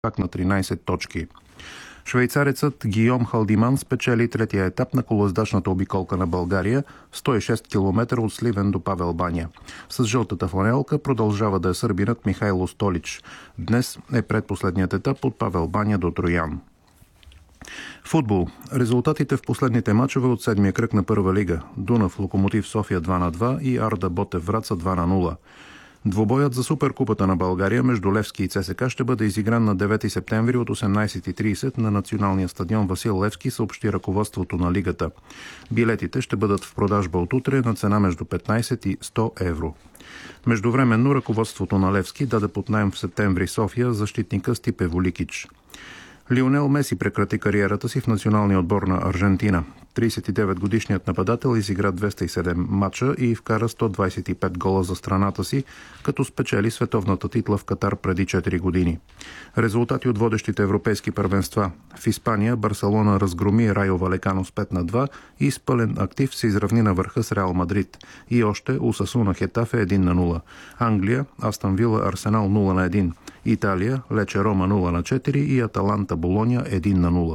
пак на 13 точки. Швейцарецът Гийом Халдиман спечели третия етап на колоездачната обиколка на България, 106 км от Сливен до Павел баня. С жълтата фланелка продължава да е сърбинът Михайло Столич. Днес е предпоследният етап от Павел баня до Троян. Футбол. Резултатите в последните мачове от седмия кръг на Първа лига. Дунав Локомотив София 2-2 и Арда Ботев Враца 2-0. Двобоят за Суперкупата на България между Левски и ЦСКА ще бъде изигран на 9 септември от 18:30 на националния стадион Васил Левски, съобщи ръководството на лигата. Билетите ще бъдат в продажба от утре на цена между 15 и 100 евро. Междувременно ръководството на Левски даде под наем в септември София защитника Стипе Воликич. Лионел Меси прекрати кариерата си в националния отбор на Аржентина. 39-годишният нападател изигра 207 мача и вкара 125 гола за страната си, като спечели световната титла в Катар преди 4 години. Резултати от водещите европейски първенства. В Испания Барселона разгроми Райо Валекано с 5-2 и с пълен актив се изравни на върха с Реал Мадрид. И още Осасуна Хетафе 1-0. Англия Астън Вила Арсенал 0-1. Италия Лече Рома 0-4 и Аталанта Болоня 1-0.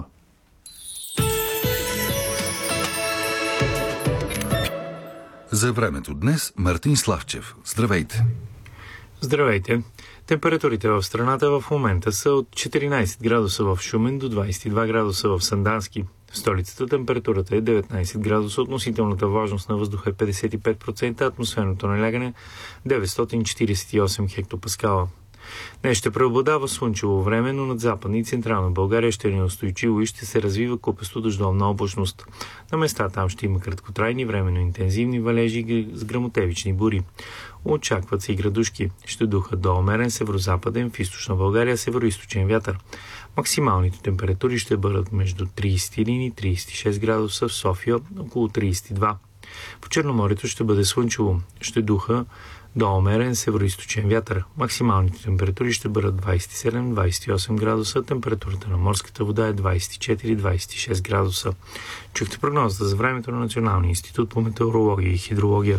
За времето днес Мартин Славчев. Здравейте! Здравейте! Температурите в страната в момента са от 14 градуса в Шумен до 22 градуса в Сандански. В столицата температурата е 19 градуса, относителната влажност на въздуха е 55%, атмосферното налягане 948 хектопаскала. Днес ще преобладава слънчево време, но над Западна и Централна България ще е неустойчиво и ще се развива купесто дъждовна облачност. На места там ще има краткотрайни, временно интензивни валежи с гръмотевични бури. Очакват се и градушки. Ще духа до умерен северозападен, в източна България североизточен вятър. Максималните температури ще бъдат между 31 и 36 градуса, в София около 32. По Черноморието ще бъде слънчево. Ще духа до умерен североизточен вятър. Максималните температури ще бъдат 27-28 градуса, температурата на морската вода е 24-26 градуса. Чухте прогнозата за времето на Националния институт по метеорология и хидрология.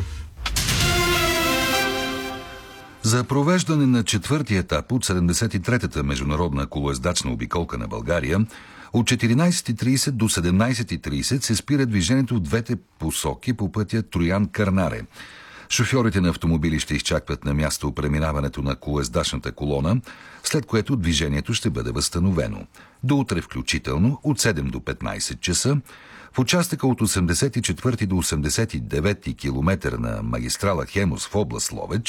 За провеждане на четвъртия етап от 73-та международна колоездачна обиколка на България от 14:30 до 17:30 се спира движението в двете посоки по пътя Троян-Кърнаре. Шофьорите на автомобили ще изчакват на място преминаването на колоездачната колона, след което движението ще бъде възстановено. До утре включително от 7 до 15 часа в участъка от 84 до 89 км на магистрала Хемус в област Ловеч